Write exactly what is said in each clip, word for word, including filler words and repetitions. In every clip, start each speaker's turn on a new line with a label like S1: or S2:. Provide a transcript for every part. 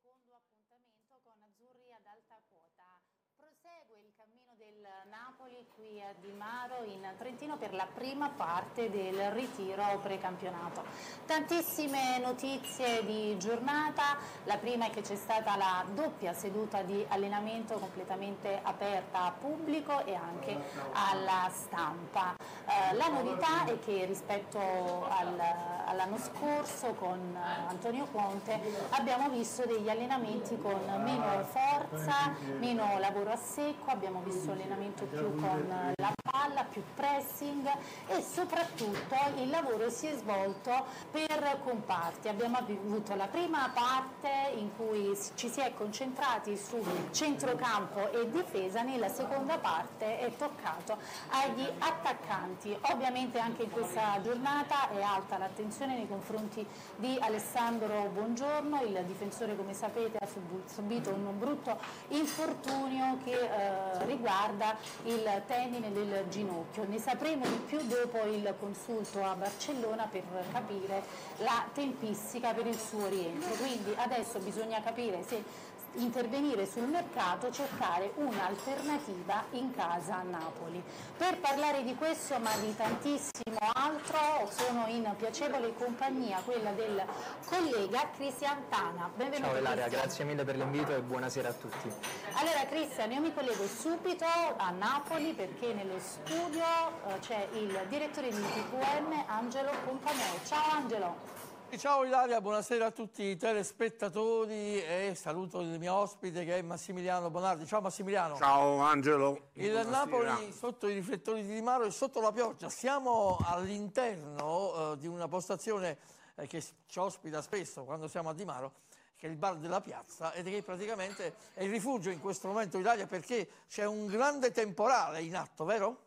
S1: secondo appuntamento con azzurri ad alta quota. Prosegue il cammino del Napoli qui a Di Maro in Trentino per la prima parte del ritiro precampionato. Tantissime notizie di giornata, la prima è che c'è stata la doppia seduta di allenamento completamente aperta a pubblico e anche alla stampa. Eh, la novità è che rispetto al, all'anno scorso con Antonio Conte abbiamo visto degli allenamenti con meno forza, meno lavoro a secco, abbiamo visto allenamento più con la palla, più pressing e soprattutto il lavoro si è svolto per comparti. Abbiamo avuto la prima parte in cui ci si è concentrati su centrocampo e difesa, nella seconda parte è toccato agli attaccanti. Ovviamente anche in questa giornata è alta l'attenzione nei confronti di Alessandro Buongiorno, il difensore, come sapete, ha subito un brutto infortunio che eh, riguarda il tendine del ginocchio. Ne sapremo di più dopo il consulto a Barcellona per capire la tempistica per il suo rientro. Quindi adesso bisogna capire se intervenire sul mercato, cercare un'alternativa in casa a Napoli. Per parlare di questo, ma di tantissimo altro, sono in piacevole compagnia, quella del collega Cristian Tana. Benvenuto.
S2: Ciao Ilaria, grazie mille per l'invito e buonasera a tutti.
S1: Allora Cristian, io mi collego subito a Napoli perché nello studio eh, c'è il direttore di T Q M, Angelo Pompanò. Ciao Angelo.
S3: Ciao Ilaria, buonasera a tutti i telespettatori e saluto il mio ospite che è Massimiliano Bonardi. Ciao Massimiliano.
S4: Ciao Angelo.
S3: Il buonasera. Napoli sotto i riflettori di Di Maro e sotto la pioggia. Siamo all'interno uh, di una postazione eh, che ci ospita spesso quando siamo a Di Maro, che è il bar della piazza, ed è che praticamente è il rifugio in questo momento Ilaria perché c'è un grande temporale in atto, vero?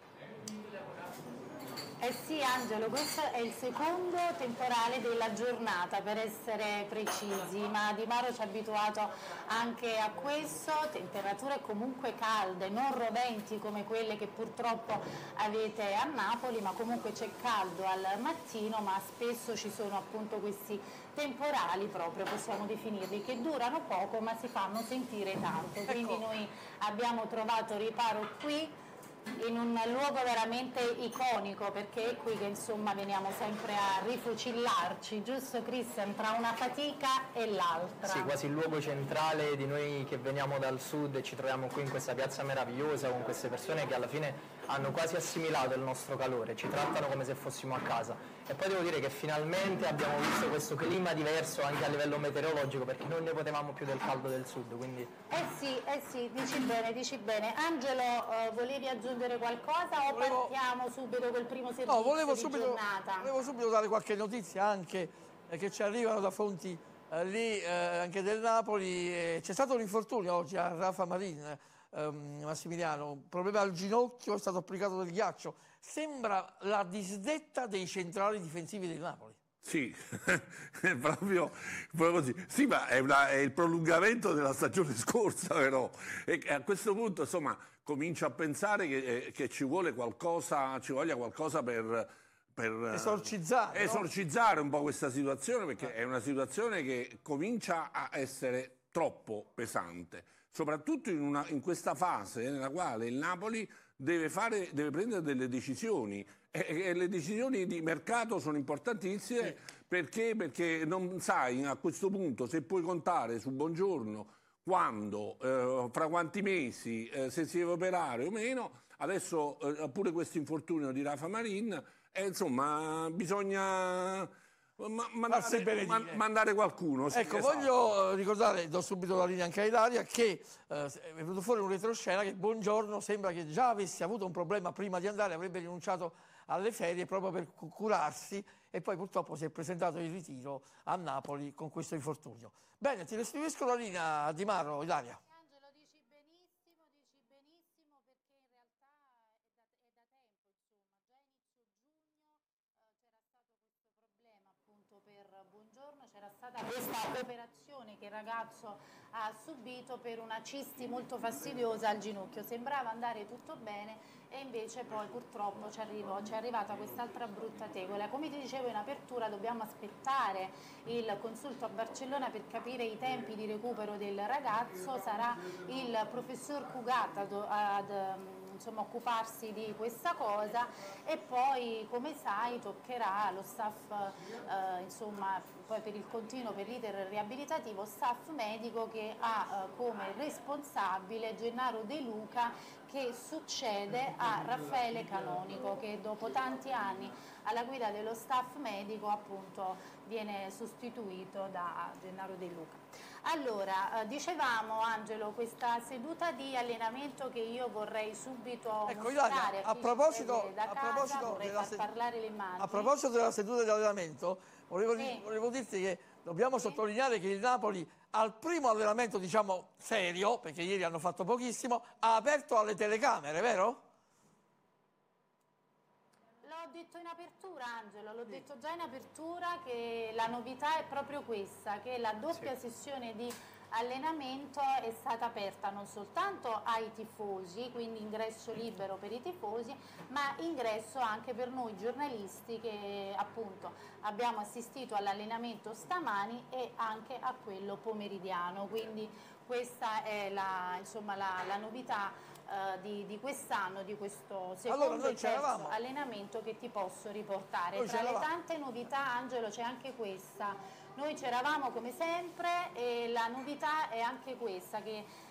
S1: Eh sì Angelo, questo è il secondo temporale della giornata per essere precisi, ma Di Maro ci ha abituato anche a questo, temperature comunque calde, non roventi come quelle che purtroppo avete a Napoli, ma comunque c'è caldo al mattino, ma spesso ci sono appunto questi temporali proprio, possiamo definirli, che durano poco ma si fanno sentire tanto, quindi
S3: ecco.
S1: Noi abbiamo trovato riparo qui in un luogo veramente iconico, perché è qui che insomma veniamo sempre a rifucillarci, giusto Cristian, tra una fatica e l'altra.
S2: Sì, quasi il luogo centrale di noi che veniamo dal sud e ci troviamo qui in questa piazza meravigliosa con queste persone che alla fine hanno quasi assimilato il nostro calore, ci trattano come se fossimo a casa. E poi devo dire che finalmente abbiamo visto questo clima diverso anche a livello meteorologico, perché non ne potevamo più del caldo del sud, quindi...
S1: Eh sì, eh sì, dici bene, dici bene. Angelo, eh, volevi aggiungere qualcosa o
S3: volevo...
S1: partiamo subito col primo servizio
S3: no, volevo
S1: di
S3: subito,
S1: giornata?
S3: Volevo subito dare qualche notizia anche eh, che ci arrivano da fonti eh, lì, eh, anche del Napoli. Eh, c'è stato un infortunio oggi a Rafa Marin, ehm, Massimiliano, un problema al ginocchio, è stato applicato del ghiaccio. Sembra la disdetta dei centrali difensivi del Napoli.
S4: Sì, è proprio, proprio così. Sì, ma è, una, è il prolungamento della stagione scorsa, però. E a questo punto, insomma, comincio a pensare che, che ci vuole qualcosa, ci voglia qualcosa per... per
S3: esorcizzare,
S4: esorcizzare
S3: no?
S4: un po' questa situazione, perché è una situazione che comincia a essere troppo pesante, soprattutto in, una, in questa fase nella quale il Napoli deve, fare, deve prendere delle decisioni e, e le decisioni di mercato sono importantissime, sì. perché, perché non sai a questo punto se puoi contare su Buongiorno, quando, eh, fra quanti mesi, eh, se si deve operare o meno. Adesso eh, pure questo infortunio di Rafa Marin, e insomma bisogna... Ma, mandare, ma, mandare qualcuno. Sì,
S3: ecco,
S4: esatto.
S3: voglio ricordare, do subito la linea anche a Ilaria, che eh, è venuto fuori un retroscena che Buongiorno sembra che già avesse avuto un problema prima di andare, avrebbe rinunciato alle ferie proprio per curarsi e poi purtroppo si è presentato in ritiro a Napoli con questo infortunio. Bene, ti restituisco la linea a Di Maro, Ilaria.
S1: Angelo, dici benissimo, dici benissimo, perché in realtà è da, è da tempo, insomma, già inizio giugno eh, c'era stato questo problema appunto per Buongiorno, c'era stata questa operazione che il ragazzo ha subito per una cisti molto fastidiosa al ginocchio. Sembrava andare tutto bene e invece poi purtroppo ci è arrivata quest'altra brutta tegola. Come ti dicevo in apertura, dobbiamo aspettare il consulto a Barcellona per capire i tempi di recupero del ragazzo. Sarà il professor Cugata ad insomma, occuparsi di questa cosa, e poi, come sai, toccherà allo staff, eh, insomma, poi per il continuo, per l'iter riabilitativo, staff medico che ha eh, come responsabile Gennaro De Luca, che succede a Raffaele Canonico, che dopo tanti anni alla guida dello staff medico appunto viene sostituito da Gennaro De Luca. Allora, eh, dicevamo, Angelo, questa seduta di allenamento che io vorrei subito
S3: ecco,
S1: mostrare
S3: Ilaria, a proposito,
S1: da
S3: a
S1: casa,
S3: proposito
S1: vorrei
S3: della
S1: far
S3: se-
S1: parlare le immagini.
S3: a proposito della seduta di allenamento, volevo,
S1: Sì.
S3: di- volevo dirti che dobbiamo
S1: Sì.
S3: sottolineare che il Napoli al primo allenamento, diciamo, serio, perché ieri hanno fatto pochissimo, ha aperto alle telecamere, vero?
S1: L'ho detto in apertura, Angelo, l'ho detto già in apertura che la novità è proprio questa, che la doppia
S2: Sì.
S1: sessione di allenamento è stata aperta non soltanto ai tifosi, quindi ingresso libero per i tifosi, ma ingresso anche per noi giornalisti che appunto abbiamo assistito all'allenamento stamani e anche a quello pomeridiano, quindi questa è la, insomma, la, la novità eh, di, di quest'anno, di questo secondo
S3: Allora, noi
S1: e terzo
S3: c'eravamo.
S1: allenamento che ti posso riportare.
S3: Noi
S1: Tra le
S3: c'eravamo.
S1: tante novità, Angelo, c'è anche questa. Noi c'eravamo come sempre e la novità è anche questa, che